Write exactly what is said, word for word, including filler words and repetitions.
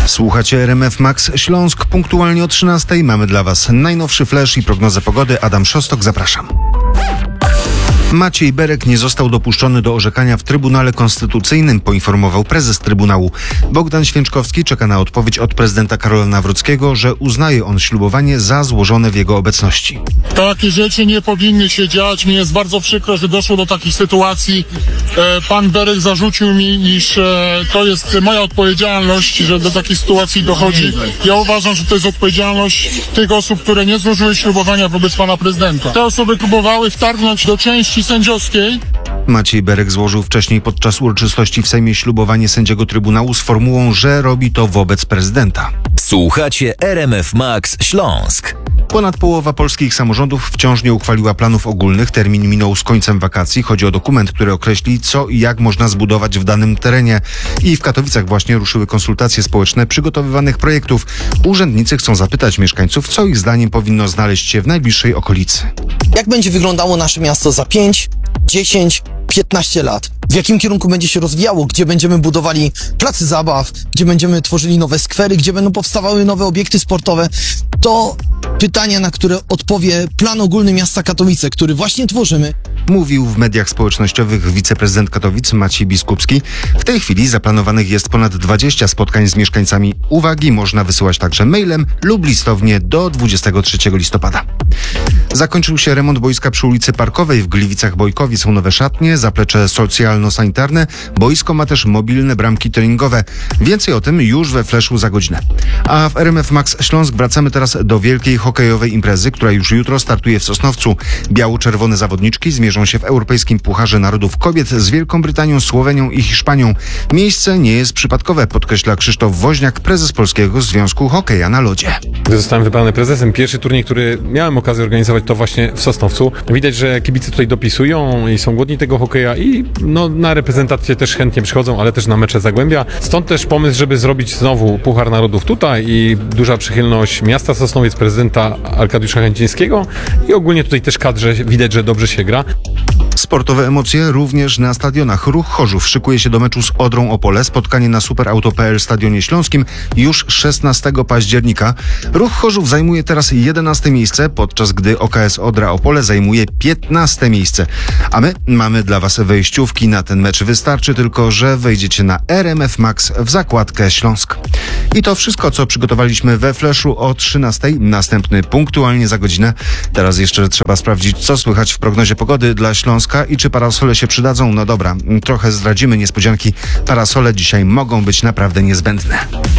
Słuchacie R M F Max Śląsk. Punktualnie o trzynastej mamy dla Was najnowszy flash i prognozę pogody. Adam Szostok, zapraszam. Maciej Berek nie został dopuszczony do orzekania w Trybunale Konstytucyjnym, poinformował prezes Trybunału. Bogdan Święczkowski czeka na odpowiedź od prezydenta Karola Nawrockiego, że uznaje on ślubowanie za złożone w jego obecności. Takie rzeczy nie powinny się dziać. Mi jest bardzo przykro, że doszło do takich sytuacji. E, pan Berek zarzucił mi, iż e, to jest moja odpowiedzialność, że do takich sytuacji dochodzi. Ja uważam, że to jest odpowiedzialność tych osób, które nie złożyły ślubowania wobec pana prezydenta. Te osoby próbowały wtargnąć do części sędziowskiej. Maciej Berek złożył wcześniej podczas uroczystości w Sejmie ślubowanie sędziego Trybunału z formułą, że robi to wobec prezydenta. Słuchacie R M F Max Śląsk. Ponad połowa polskich samorządów wciąż nie uchwaliła planów ogólnych. Termin minął z końcem wakacji. Chodzi o dokument, który określi, co i jak można zbudować w danym terenie. I w Katowicach właśnie ruszyły konsultacje społeczne przygotowywanych projektów. Urzędnicy chcą zapytać mieszkańców, co ich zdaniem powinno znaleźć się w najbliższej okolicy. Jak będzie wyglądało nasze miasto za pięć, dziesięć, piętnaście lat? W jakim kierunku będzie się rozwijało? Gdzie będziemy budowali placy zabaw? Gdzie będziemy tworzyli nowe skwery? Gdzie będą powstawały nowe obiekty sportowe? To pytania, na które odpowie plan ogólny miasta Katowice, który właśnie tworzymy. Mówił w mediach społecznościowych wiceprezydent Katowic Maciej Biskupski. W tej chwili zaplanowanych jest ponad dwadzieścia spotkań z mieszkańcami. Uwagi można wysyłać także mailem lub listownie do dwudziestego trzeciego listopada. Zakończył się remont boiska przy ulicy Parkowej w Gliwicach-Bojkowie. Są nowe szatnie, zaplecze socjalno-sanitarne. Boisko ma też mobilne bramki treningowe. Więcej o tym już we flashu za godzinę. A w R M F Max Śląsk wracamy teraz do wielkiej hokejowej imprezy, która już jutro startuje w Sosnowcu. Biało-czerwone zawodniczki zmierzą się w Europejskim Pucharze Narodów Kobiet z Wielką Brytanią, Słowenią i Hiszpanią. Miejsce nie jest przypadkowe, podkreśla Krzysztof Woźniak, prezes Polskiego Związku Hokeja na Lodzie. Gdy zostałem wybrany prezesem, pierwszy turniej, który miałem okazję organizować, to właśnie w Sosnowcu. Widać, że kibice tutaj dopisują i są głodni tego hokeja i no, na reprezentację też chętnie przychodzą, ale też na mecze Zagłębia. Stąd też pomysł, żeby zrobić znowu Puchar Narodów tutaj i duża przychylność miasta Sosnowiec, prezydenta Arkadiusza Chęcińskiego i ogólnie tutaj też kadrze widać, że dobrze się gra. Sportowe emocje również na stadionach. Ruch Chorzów szykuje się do meczu z Odrą Opole. Spotkanie na superauto kropka p l Stadionie Śląskim już szesnastego października. Ruch Chorzów zajmuje teraz jedenaste miejsce, podczas gdy O K S Odra Opole zajmuje piętnaste miejsce. A my mamy dla Was wejściówki na ten mecz. Wystarczy tylko, że wejdziecie na R M F Max w zakładkę Śląsk. I to wszystko, co przygotowaliśmy we flashu o trzynastej. Następny punktualnie za godzinę. Teraz jeszcze trzeba sprawdzić, co słychać w prognozie pogody dla Śląska i czy parasole się przydadzą. No dobra, trochę zdradzimy niespodzianki. Parasole dzisiaj mogą być naprawdę niezbędne.